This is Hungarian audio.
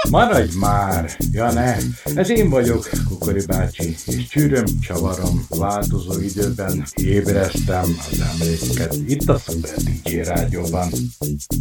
Maradj már! Ja ne! Ez én vagyok, Kukori bácsi, és csűröm, csavarom, változó időben ébresztem az emléket itt a Szuper DJ Rádióban.